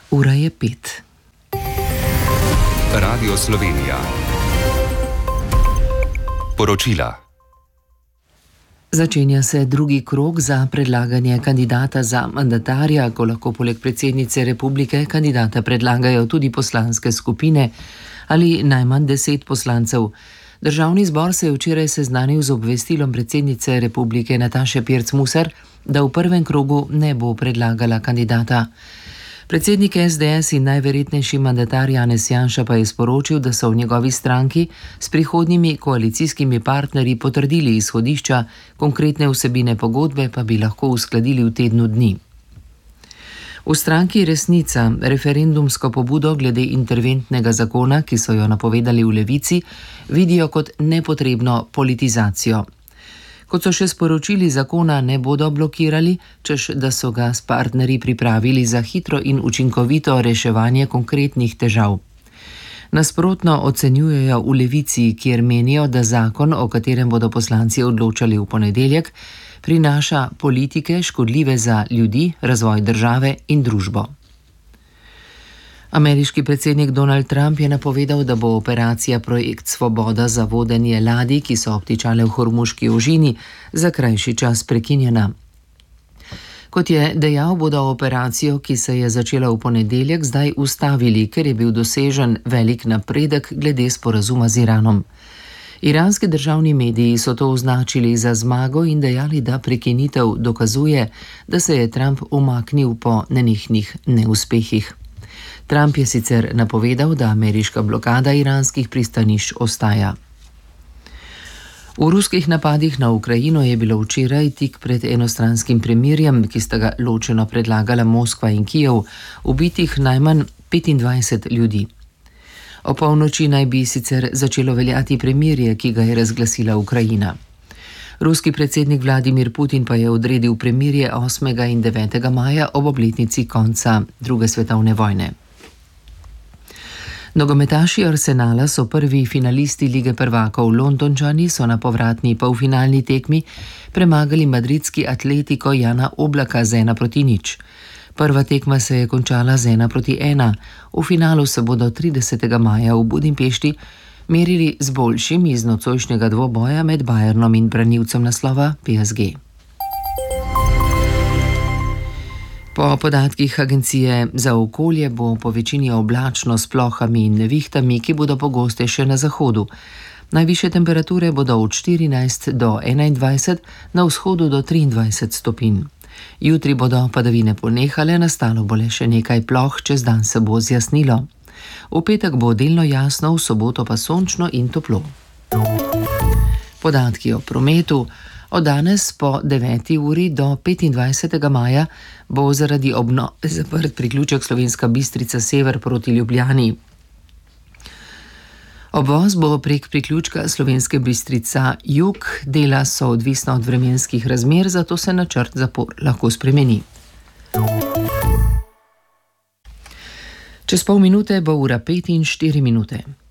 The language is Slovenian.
Ura je 5. Radio Slovenija. Poročila. Začenja se drugi krog za predlaganje kandidata za mandatarja, ko lahko poleg predsednice republike kandidata predlagajo tudi poslanske skupine ali najmanj 10 poslancev. Državni zbor se je včeraj seznanil z obvestilom predsednice republike Nataše Pirc Musar, da v prvem krogu ne bo predlagala kandidata. Predsednik SDS in najverjetnejši mandatar Janez Janša pa je sporočil, da so v njegovi stranki s prihodnjimi koalicijskimi partnerji potrdili izhodišča, konkretne vsebine pogodbe pa bi lahko uskladili v tednu dni. V stranki Resnica referendumsko pobudo glede interventnega zakona, ki so jo napovedali v Levici, vidijo kot nepotrebno politizacijo. Kot so še sporočili, zakona ne bodo blokirali, češ da so ga s partnerji pripravili za hitro in učinkovito reševanje konkretnih težav. Nasprotno ocenjujejo v Levici, kjer menijo, da zakon, o katerem bodo poslanci odločali v ponedeljek, prinaša politike škodljive za ljudi, razvoj države in družbo. Ameriški predsednik Donald Trump je napovedal, da bo operacija Projekt Svoboda za vodenje ladij, ki so obtičale v Hormuški ožini, za krajši čas prekinjena. Kot je dejal, bodo operacijo, ki se je začela v ponedeljek, zdaj ustavili, ker je bil dosežen velik napredek glede sporazuma z Iranom. Iranski državni mediji so to označili za zmago in dejali, da prekinitev dokazuje, da se je Trump umaknil po nenehnih neuspehih. Trump je sicer napovedal, da ameriška blokada iranskih pristanišč ostaja. V ruskih napadih na Ukrajino je bilo včeraj tik pred enostranskim premirjem, ki sta ga ločeno predlagala Moskva in Kijev, ubitih najmanj 25 ljudi. O polnoči naj bi sicer začelo veljati premirje, ki ga je razglasila Ukrajina. Ruski predsednik Vladimir Putin pa je odredil premirje 8. in 9. maja ob obletnici konca druge svetovne vojne. Nogometaši Arsenala so prvi finalisti Lige prvakov. Londončani so na povratni polfinalni tekmi premagali madridski Atletico Jana Oblaka z 1-0. Prva tekma se je končala z 1-1. V finalu se bodo 30. maja v Budimpešti merili z boljšim iz nocojšnjega dvoboja med Bayernom in branilcem naslova PSG. Po podatkih Agencije za okolje bo po večini oblačno s plohami in nevihtami, ki bodo pogostejše na zahodu. Najvišje temperature bodo od 14 do 21, na vzhodu do 23 stopinj. Jutri bodo padavine ponehale, nastalo bo le še nekaj ploh, čez dan se bo zjasnilo. V petek bo delno jasno, v soboto pa sončno in toplo. Podatki o prometu. Od danes po 9. uri do 25. maja bo zaradi obnove zaprt priključek Slovenska Bistrica sever proti Ljubljani. Obvoz bo prek priključka Slovenske Bistrica jug, dela so odvisna od vremenskih razmer, zato se načrt zapor lahko spremeni. Čez pol minute bo ura 5 in 4 minute.